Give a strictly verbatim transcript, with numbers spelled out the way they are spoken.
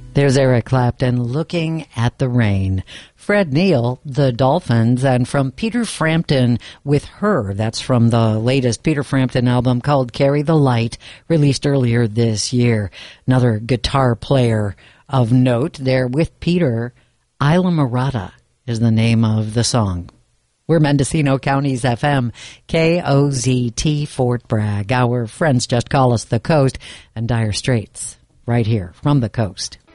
There's Eric Clapton, Looking at the Rain. Fred Neil, The Dolphins, and from Peter Frampton with Her. That's from the latest Peter Frampton album called Carry the Light, released earlier this year. Another guitar player of note there with Peter. Isla Morada is the name of the song. We're Mendocino County's F M, K O Z T Fort Bragg. Our friends just call us the Coast, and Dire Straits right here from the coast.